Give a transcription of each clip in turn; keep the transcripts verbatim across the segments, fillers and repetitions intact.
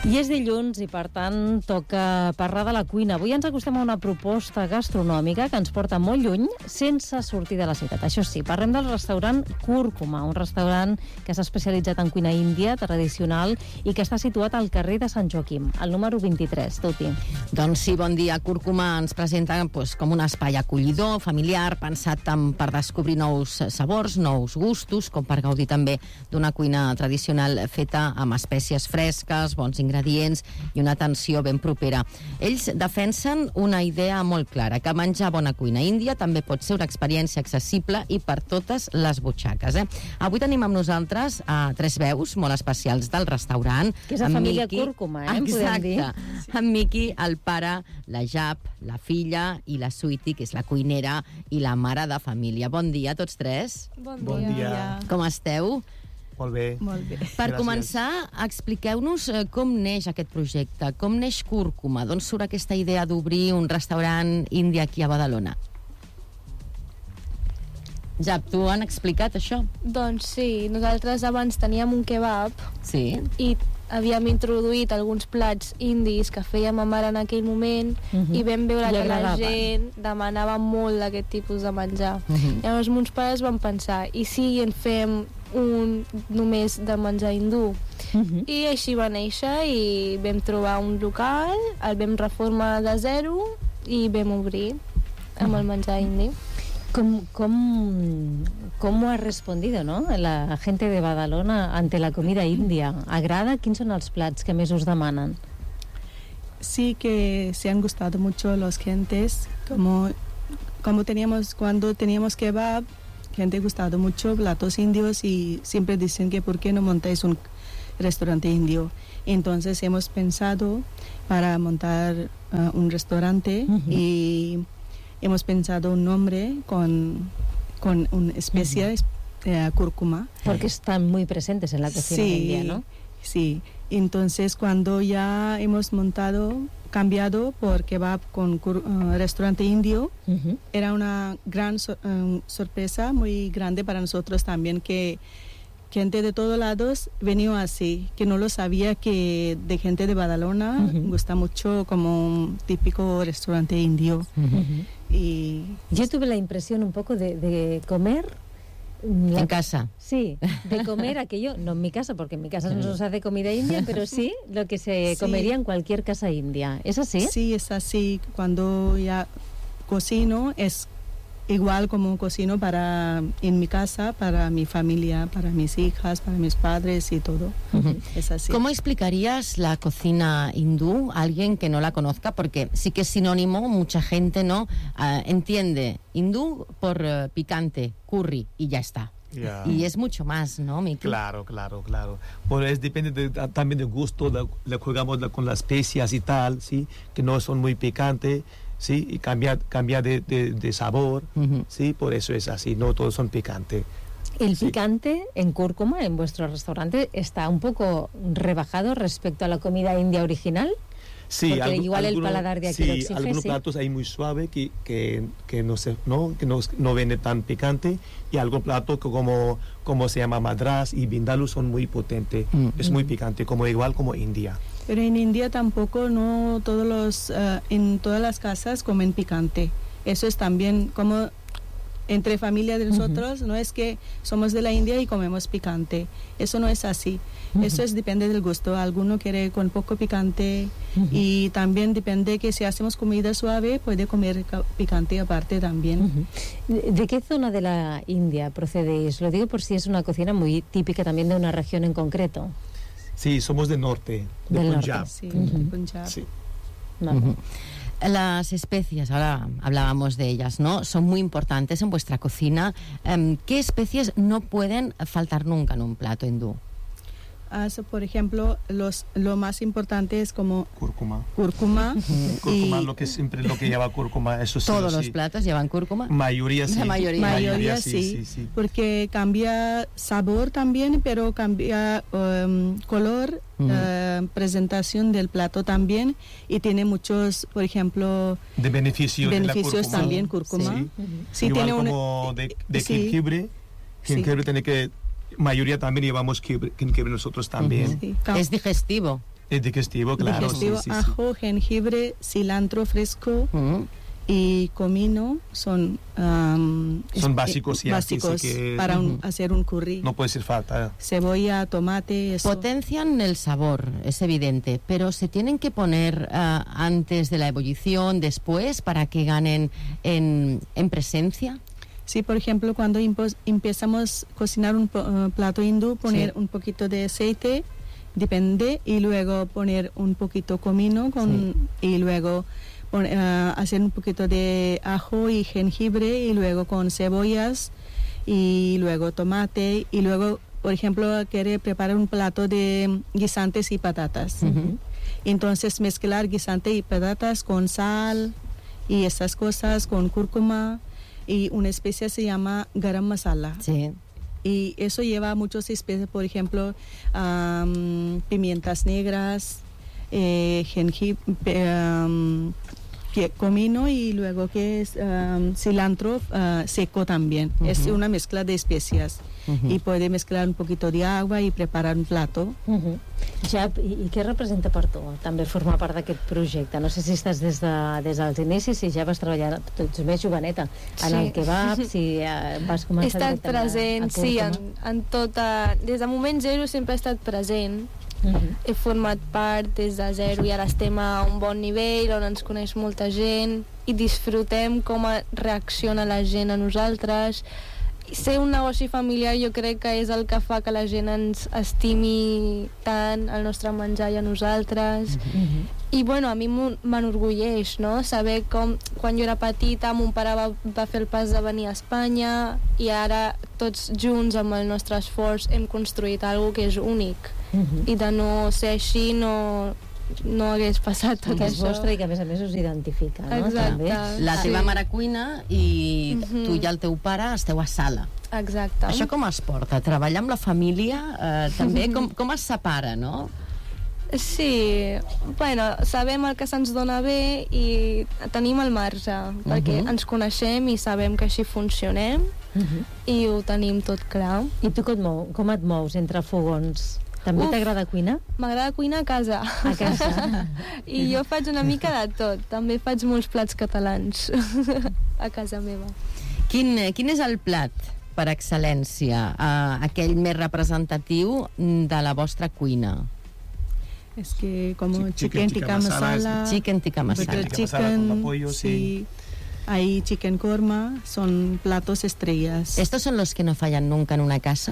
I és dilluns i, per tant, toca parlar de la cuina. Avui ens acostem a una proposta gastronòmica que ens porta molt lluny sense sortir de la ciutat. Això sí, parlem del restaurant Cúrcuma, un restaurant que s'ha especialitzat en cuina índia tradicional i que està situat al carrer de Sant Joaquim, al número vint-i-tres. Tuti. Doncs sí, bon dia. Cúrcuma ens presenta pues, com un espai acollidor, familiar, pensat tam, per descobrir nous sabors, nous gustos, com per gaudir també d'una cuina tradicional feta amb espècies fresques, bons ingredients i una atenció ben propera. Ells defensen una idea molt clara, que menjar bona cuina índia també pot ser una experiència accessible i per totes les butxaques. Eh? Avui tenim amb nosaltres a tres veus molt especials del restaurant. Que és la família Miqui. Cúrcuma, eh? Exacte. Podem dir. En Miqui, el pare, la Jap, la filla i la Suiti, que és la cuinera i la mare de família. Bon dia a tots tres. Bon, bon dia. dia. Com esteu? Molt bé. Molt bé. Per Gràcies. Començar, expliqueu-nos com neix aquest projecte, com neix Cúrcuma, d'on surt aquesta idea d'obrir un restaurant indi aquí a Badalona? Jap, t'ho han explicat, això? Doncs sí, nosaltres abans teníem un kebab sí. i havíem introduït alguns plats indis que feia ma mare en aquell moment uh-huh. i vam veure que la gent demanava molt d'aquest tipus de menjar. Uh-huh. Llavors mons pares van pensar, i si en fem un només de menjar hindú? Uh-huh. I així va néixer i vam trobar un local, el vam reformar de zero i vam obrir amb el menjar indi. ¿Cómo, cómo, ¿Cómo ha respondido, ¿no? la gente de Badalona ante la comida india? ¿Agrada? ¿Quiénes son los plats que més us demanen? Sí que se han gustado mucho los gentes, como, como teníamos, cuando teníamos kebab, gente ha gustado mucho platos indios y siempre dicen que ¿por qué no montáis un restaurante indio? Entonces hemos pensado para montar uh, un restaurante uh-huh. y hemos pensado un nombre con, con una especie uh-huh. uh, cúrcuma. Porque están muy presentes en la cocina sí, india, ¿no? Sí, entonces cuando ya hemos montado, cambiado por kebab con uh, restaurante indio, uh-huh. era una gran so- um, sorpresa, muy grande para nosotros también, que gente de todos lados venía así, que no lo sabía, que de gente de Badalona uh-huh. gusta mucho como un típico restaurante indio. Uh-huh. Y yo tuve la impresión un poco de, de comer la... en casa. Sí, de comer aquello, no en mi casa, porque en mi casa no se hace comida india, pero sí lo que se sí. comería en cualquier casa india. ¿Es así? Sí, es así. Cuando ya cocino es igual como cocino para en mi casa, para mi familia, para mis hijas, para mis padres y todo. Uh-huh. Es así. ¿Cómo explicarías la cocina hindú a alguien que no la conozca? Porque sí que es sinónimo, mucha gente no uh, entiende hindú por uh, picante, curry y ya está. Yeah. Y es mucho más, ¿no, Miqui? Claro, claro, claro. Bueno, es depende de, también del gusto, le, le jugamos la, con las especias y tal, ¿sí? Que no son muy picantes. Sí, y cambia, cambia de, de, de sabor, uh-huh. sí, por eso es así, no todos son picantes. El sí. picante en Cúrcuma, en vuestro restaurante, está un poco rebajado respecto a la comida india original. Sí, porque algo, igual alguno, el paladar de aquí sí, lo exige. Algunos sí. platos hay muy suave que, que, que, no, se, no, que no, no viene tan picante, y algunos platos como, como se llama madras y vindaloo son muy potentes, mm. es muy picante, como igual como India. Pero en India tampoco, no todos los, uh, en todas las casas comen picante. Eso es también como entre familia de nosotros, uh-huh. no es que somos de la India y comemos picante. Eso no es así. Uh-huh. Eso es depende del gusto. Alguno quiere con poco picante uh-huh. y también depende que si hacemos comida suave puede comer picante aparte también. Uh-huh. ¿De qué zona de la India procedéis? Lo digo por si es una cocina muy típica también de una región en concreto. Sí, somos del norte, de del Punjab. Norte. Sí, uh-huh. de Punjab. Sí. Vale. Uh-huh. Las especias, ahora hablábamos de ellas, ¿no? Son muy importantes en vuestra cocina. Um, ¿Qué especies no pueden faltar nunca en un plato hindú? Uh, so, por ejemplo, los, lo más importante es como cúrcuma. Cúrcuma. Cúrcuma, y lo que siempre lo que lleva cúrcuma, eso sí. Todos sí. los platos llevan cúrcuma. Mayoría sí. La mayoría. Mayoría, mayoría sí, sí, sí, sí. Porque cambia sabor también, pero cambia um, color, uh-huh. uh, presentación del plato también, y tiene muchos, por ejemplo, de beneficio beneficios de la cúrcuma. también cúrcuma. Sí, uh-huh. sí Igual tiene como un, de, de sí. jengibre. Jengibre sí. tiene que mayoría también llevamos jengibre nosotros también. Sí. Es digestivo. Es digestivo, claro. digestivo, sí, sí, ajo, sí. jengibre, cilantro fresco Mm. y comino son um, Son es- básicos y así, básicos sí que- para un- Ujú. hacer un curry. No puede ser falta. Cebolla, tomate, eso. Potencian el sabor, es evidente, pero ¿se tienen que poner ah, antes de la ebullición, después, para que ganen en, en presencia? Sí, por ejemplo, cuando impo- empezamos a cocinar un po- uh, plato hindú, poner Sí. un poquito de aceite, depende, y luego poner un poquito comino con, y luego pon- uh, hacer un poquito de ajo y jengibre y luego con cebollas y luego tomate y luego, por ejemplo, quiere preparar un plato de guisantes y patatas. Ujú. Entonces mezclar guisante y patatas con sal y esas cosas, con cúrcuma y una especie se llama garam masala. Sí. Y eso lleva muchas especies, por ejemplo, am, pimientas negras, eh, jengibre, um, comino y luego que es um, cilantro uh, seco también. Ujú. Es una mezcla de especias. Ujú. Y puede mezclar un poquito de agua y preparar un plato. Uh-huh. Jap, i, i què representa per tu també formar part d'aquest projecte? No sé si estàs des, de, des dels inicis, si ja vas treballar, tu ets més joveneta, en Sí. el kebab, si eh, vas He començar estat directament a- present, a sí, en, cúrcuma? en tota... Des de moment zero sempre he estat present. Uh-huh. He format part des de zero i ara estem a un bon nivell on ens coneix molta gent i disfrutem com a- reacciona la gent a nosaltres. Ser un negoci familiar jo crec que és el que fa que la gent ens estimi tant el nostre menjar i a nosaltres. Uh-huh. I bueno, a mi m'ho- m'enorgulleix, no? Saber com quan jo era petita mon pare va, va fer el pas de venir a Espanya i ara tots junts amb el nostre esforç hem construït alguna que és únic. Uh-huh. I de no ser així no, no hagués passat tot Que és això. vostre i que a més a més us identifica, no? Exacte. També. La Sí. teva mare cuina i Mhm. tu i el teu pare esteu a sala. Exacte. Això com es porta? Treballar amb la família eh, també, com, com es separa, no? Sí, bueno, sabem el que se'ns dona bé i tenim el marge, perquè Mhm. ens coneixem i sabem que així funcionem Uh-huh. i ho tenim tot clar. I tu com et, mou, com et mous entre fogons? També Uf. t'agrada cuinar? M'agrada cuinar a casa. A casa? I jo faig una mica de tot. També faig molts plats catalans a casa meva. Quin, eh, quin és el plat per excel·lència, eh, aquell més representatiu de la vostra cuina? Es que como Chi- chicken tikka masala, Chicken tikka butter masala. Tikka masala con chicken, pollo, sí. sí. Hay chicken korma, son platos estrellas. ¿Estos son los que no fallan nunca en una casa?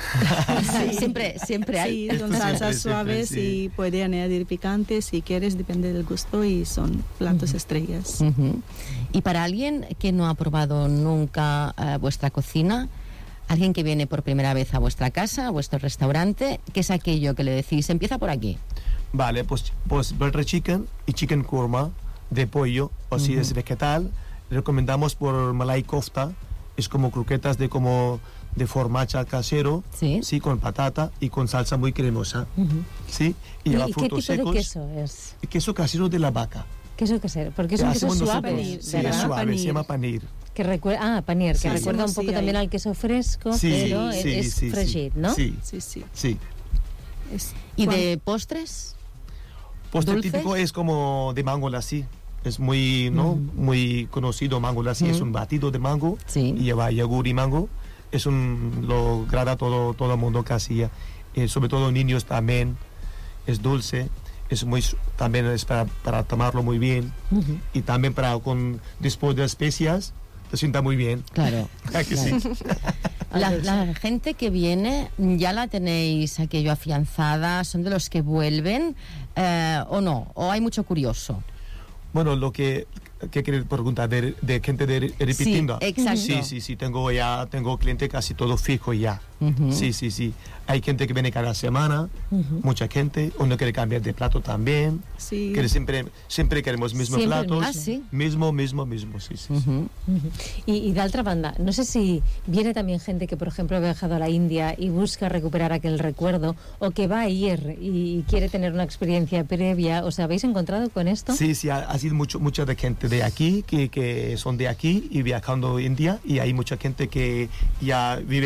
Sí. Siempre, siempre hay. Sí, son Siempre, salsas siempre, suaves sí. y puede añadir picante si quieres, depende del gusto y son platos estrellas. Ujú. Y para alguien que no ha probado nunca eh, vuestra cocina, alguien que viene por primera vez a vuestra casa, a vuestro restaurante, ¿qué es aquello que le decís? Empieza por aquí. Vale, pues, pues butter chicken y chicken korma de pollo, o si Ujú. es vegetal, recomendamos por malai kofta, es como croquetas de como de formacha casero, Sí. con patata y con salsa muy cremosa, Uh-huh. sí, y ¿Y, lleva ¿y qué frutos tipo secos. de queso es? Queso casero de la vaca. Queso casero, porque es un queso Hacemos suave, nosotros. Sí, ¿verdad? es suave, Panir. se llama panir. Que recuerda, ah, panir, que Sí, recuerda un hacemos, poco sí, también ahí. al queso fresco, Sí, pero sí, es sí, fregit, sí. ¿no? Sí, Sí, sí. sí. Es- ¿Y cuan- de postres? Postre ¿Dulce? típico es como de mango lassi. Es muy, ¿no? Muy conocido mango lassi. Mm. Es un batido de mango Sí. y lleva yogur y mango. Es un lo grada todo todo el mundo casi. Eh, sobre todo niños también. Es dulce. Es muy su- también es para, para tomarlo muy bien Ujú. y también para con después de especias te sienta muy bien. Claro. ¿A que sí? La, la gente que viene, ¿ya la tenéis aquello afianzada? ¿Son de los que vuelven eh, o no? ¿O hay mucho curioso? Bueno, lo que ¿qué quieres preguntar de, de gente de repitiendo? Sí, exacto. Sí, sí, sí, tengo ya, tengo cliente casi todo fijo ya. Ujú. Sí, sí, sí. Hay gente que viene cada semana, Ujú. mucha gente, uno quiere cambiar de plato también, Sí. que siempre, siempre queremos mismos Siempre el platos. mismo. Ah, sí. Mismo, mismo, mismo, sí, sí. sí. Ujú. Ujú. Y, y de otra banda, no sé si viene también gente que, por ejemplo, ha viajado a la India y busca recuperar aquel recuerdo, o que va a ir y quiere tener una experiencia previa. ¿Os habéis encontrado con esto? Sí, sí, ha, ha sido mucho, mucha de gente de aquí, que, que son de aquí y viajando a India, y hay mucha gente que ya viven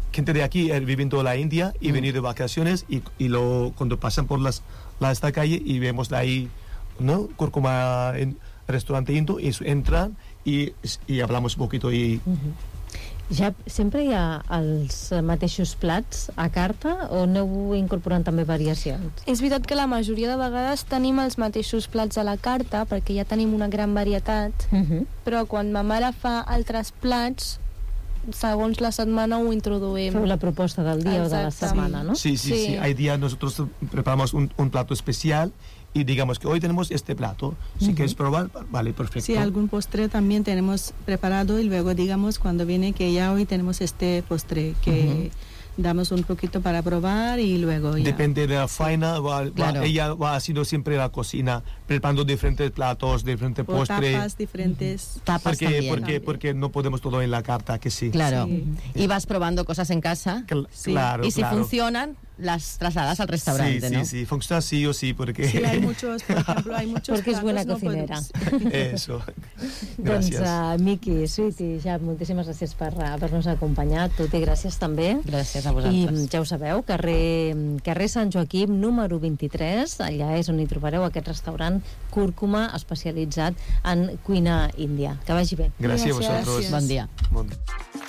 gente de aquí eh, viviendo en la India y mm. venir de vacaciones y, y lo, cuando pasan por las, la, esta calle y vemos de ahí, ¿no? Cúrcuma en restaurante hindú y entran y, y hablamos un poquito y... Uh-huh. Ja sempre hi ha els mateixos plats a carta o aneu incorporant també variacions? És veritat que la majoria de vegades tenim els mateixos plats a la carta perquè ja tenim una gran varietat, uh-huh. però quan ma mare fa altres plats, segons la setmana ho introduïm. Feu la proposta del dia Exacte. O de la setmana, ¿no? Sí, sí, sí. sí. Hay días nosotros preparamos un, un plato especial y digamos que hoy tenemos este plato. Si uh-huh. quieres probar, vale, perfecto. Sí, algún postre también tenemos preparado y luego digamos cuando viene que ya hoy tenemos este postre que uh-huh. damos un poquito para probar y luego ya. Depende de la faena, va, claro. va, ella va haciendo siempre la cocina, preparando diferentes platos, diferentes o postres. tapas diferentes. Uh-huh. Tapas porque, también. Porque, también. porque no podemos todo en la carta, que sí. Claro. Sí. Y vas probando cosas en casa. Cl- sí. Claro, y si claro. funcionan, las trasladas al restaurante, sí, ¿no? Sí, sí, funciona sí o sí, porque... Sí, hay muchos, por ejemplo, hay muchos Porque és buena no cocinera. Eso. Doncs, Gràcies. uh, Miqui, Sweetie, ja, moltíssimes gràcies per uh, haver-nos acompanyat. Tuti, gràcies també. Gràcies a vosaltres. I ja ho sabeu, carrer, carrer Sant Joaquim, número vint-i-tres, allà és on hi trobareu aquest restaurant Cúrcuma especialitzat en cuina índia. Que vagi bé. Gràcies a vosaltres. Gràcies. Bon dia. Bon dia.